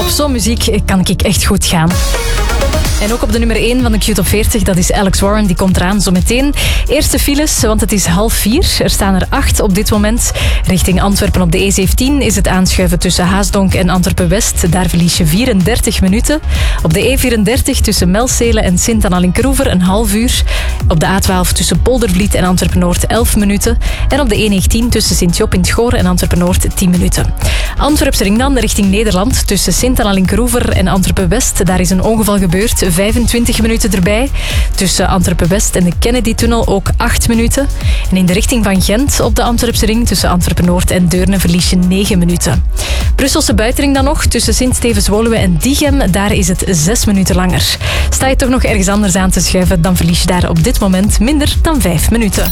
Op zo'n muziek kan ik echt goed gaan. En ook op de nummer 1 van de Q-top 40, dat is Alex Warren, die komt eraan zo meteen. Eerste files, want het is 3:30. Er staan er 8 op dit moment. Richting Antwerpen op de E17 is het aanschuiven tussen Haasdonk en Antwerpen-West. Daar verlies je 34 minuten. Op de E34 tussen Melcelen en Sint-Anna-Linkeroever een half uur. Op de A12 tussen Poldervliet en Antwerpen-Noord 11 minuten. En op de E19 tussen Sint-Job in het Goor en Antwerpen-Noord 10 minuten. Antwerpse ring dan richting Nederland tussen Sint-Anna-Linkeroever en Antwerpen-West. Daar is een ongeval gebeurd. 25 minuten erbij. Tussen Antwerpen-West en de Kennedy-tunnel ook 8 minuten. En in de richting van Gent op de Antwerpse ring tussen Antwerpen-Noord en Deurne verlies je 9 minuten. Brusselse buitenring dan nog tussen Sint-Stevens-Woluwe en Diegem. Daar is het 6 minuten langer. Sta je toch nog ergens anders aan te schuiven, dan verlies je daar op dit moment minder dan 5 minuten.